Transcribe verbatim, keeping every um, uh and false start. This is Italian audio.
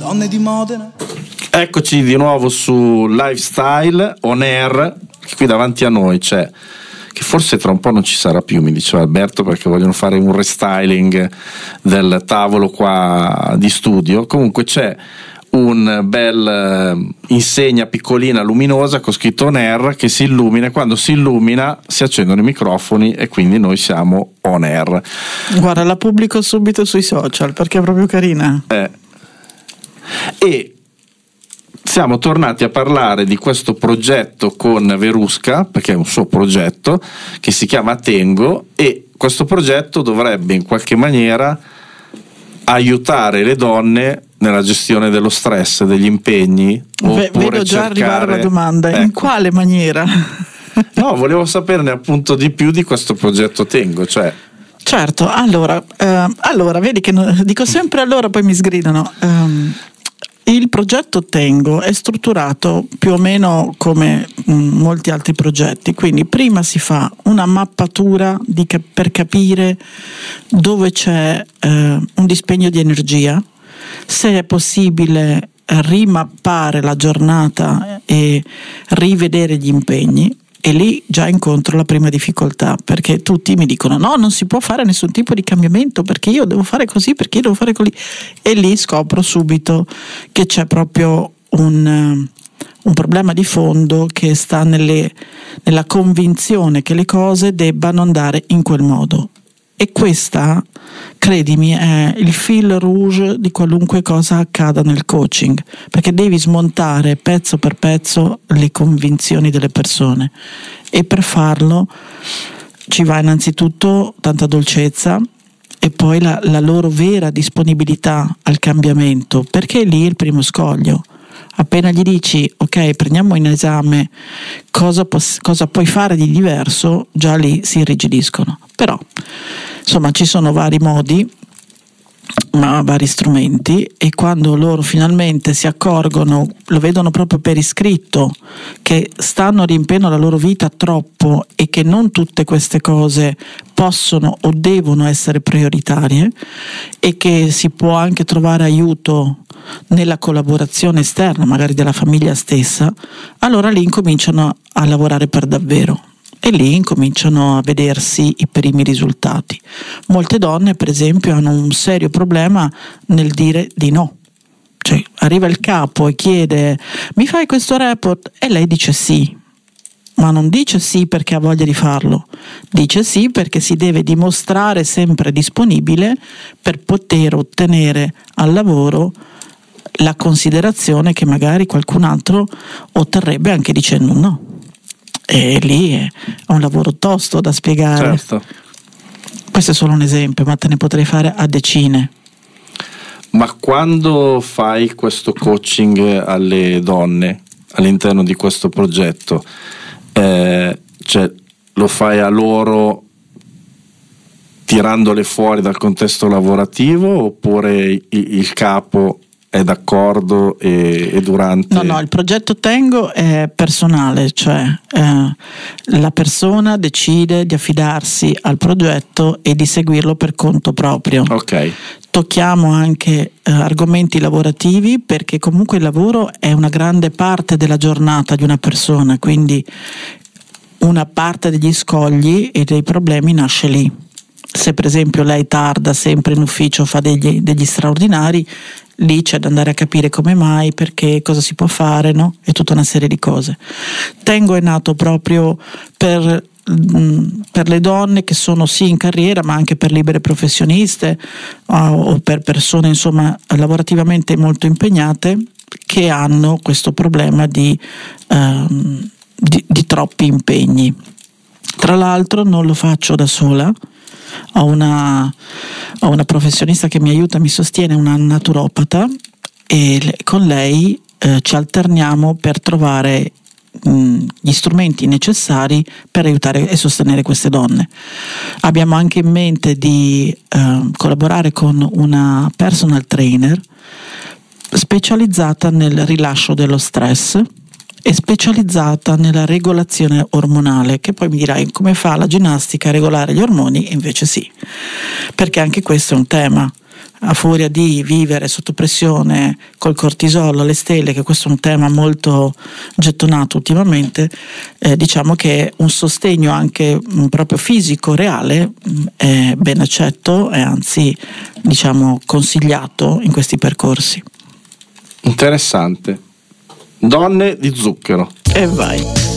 donne di Modena. Eccoci di nuovo su Lifestyle On Air, che qui davanti a noi c'è, che forse tra un po' non ci sarà più, mi diceva Alberto, perché vogliono fare un restyling del tavolo qua di studio. Comunque c'è un bel insegna piccolina luminosa con scritto On Air che si illumina, e quando si illumina si accendono i microfoni e quindi noi siamo on air. Guarda, la pubblico subito sui social perché è proprio carina. Eh. E siamo tornati a parlare di questo progetto con Verusca, perché è un suo progetto che si chiama Tengo, e questo progetto dovrebbe in qualche maniera aiutare le donne nella gestione dello stress, degli impegni. Ve- vedo già cercare... arrivare la domanda, ecco. In quale maniera? No, volevo saperne appunto di più di questo progetto Tengo, cioè... Certo, allora, eh, allora vedi che no, dico sempre allora, poi mi sgridano. Um, il progetto Tengo è strutturato più o meno come mh, molti altri progetti, quindi prima si fa una mappatura di cap- per capire dove c'è eh, un dispendio di energia, se è possibile rimappare la giornata e rivedere gli impegni. E lì già incontro la prima difficoltà, perché tutti mi dicono no, non si può fare nessun tipo di cambiamento perché io devo fare così, perché io devo fare così, e lì scopro subito che c'è proprio un, un problema di fondo che sta nelle, nella convinzione che le cose debbano andare in quel modo. E questa, credimi, è il fil rouge di qualunque cosa accada nel coaching, perché devi smontare pezzo per pezzo le convinzioni delle persone, e per farlo ci va innanzitutto tanta dolcezza e poi la, la loro vera disponibilità al cambiamento, perché lì è il primo scoglio. Appena gli dici ok, prendiamo in esame cosa, poss- cosa puoi fare di diverso, già lì si irrigidiscono. Però insomma ci sono vari modi, ma vari strumenti, e quando loro finalmente si accorgono, lo vedono proprio per iscritto, che stanno riempiendo la loro vita troppo e che non tutte queste cose possono o devono essere prioritarie, e che si può anche trovare aiuto nella collaborazione esterna, magari della famiglia stessa, allora lì incominciano a lavorare per davvero. E lì incominciano a vedersi i primi risultati. Molte donne, per esempio, hanno un serio problema nel dire di no. Cioè, arriva il capo e chiede mi fai questo report? E lei dice sì, ma non dice sì perché ha voglia di farlo, dice sì perché si deve dimostrare sempre disponibile per poter ottenere al lavoro la considerazione che magari qualcun altro otterrebbe anche dicendo no. E lì è un lavoro tosto da spiegare. Certo. Questo è solo un esempio, ma te ne potrei fare a decine. Ma quando fai questo coaching alle donne all'interno di questo progetto, eh, cioè lo fai a loro tirandole fuori dal contesto lavorativo, oppure il, il capo è d'accordo e, e durante... No, no, il progetto Tengo è personale, cioè eh, la persona decide di affidarsi al progetto e di seguirlo per conto proprio. Ok. Tocchiamo anche eh, argomenti lavorativi, perché comunque il lavoro è una grande parte della giornata di una persona, quindi una parte degli scogli e dei problemi nasce lì. Se per esempio lei tarda sempre in ufficio, fa degli, degli straordinari, lì c'è da andare a capire come mai, perché, cosa si può fare, no? E tutta una serie di cose. Tengo è nato proprio per, mh, per le donne che sono sì in carriera, ma anche per libere professioniste uh, o per persone insomma lavorativamente molto impegnate, che hanno questo problema di, uh, di, di troppi impegni. Tra l'altro non lo faccio da sola. Ho una, ho una professionista che mi aiuta, mi sostiene, una naturopata, e con lei eh, ci alterniamo per trovare mh, gli strumenti necessari per aiutare e sostenere queste donne. Abbiamo anche in mente di eh, collaborare con una personal trainer specializzata nel rilascio dello stress e specializzata nella regolazione ormonale, che poi mi dirai come fa la ginnastica a regolare gli ormoni, e invece sì, perché anche questo è un tema. a furia di vivere sotto pressione col cortisolo alle stelle, che questo è un tema molto gettonato ultimamente, eh, diciamo che un sostegno anche mh, proprio fisico reale mh, è ben accetto e anzi diciamo consigliato in questi percorsi. Interessante. Donne di zucchero. E vai.